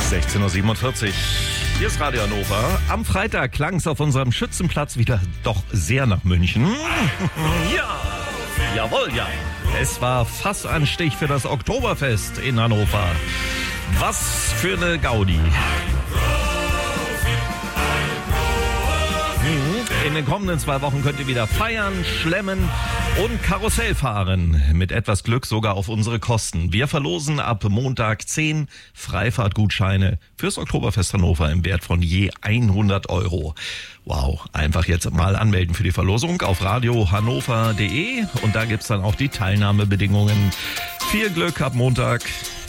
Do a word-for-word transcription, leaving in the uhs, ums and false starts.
sechzehn Uhr siebenundvierzig. Hier ist Radio Hannover. Am Freitag klang es auf unserem Schützenplatz wieder doch sehr nach München. Ja, jawohl, ja. Es war Fassanstich für das Oktoberfest in Hannover. Was für eine Gaudi. In den kommenden zwei Wochen könnt ihr wieder feiern, schlemmen und Karussell fahren. Mit etwas Glück sogar auf unsere Kosten. Wir verlosen ab Montag zehn Freifahrtgutscheine fürs Oktoberfest Hannover im Wert von je hundert Euro. Wow, einfach jetzt mal anmelden für die Verlosung auf radio hannover punkt de und da gibt's dann auch die Teilnahmebedingungen. Viel Glück ab Montag.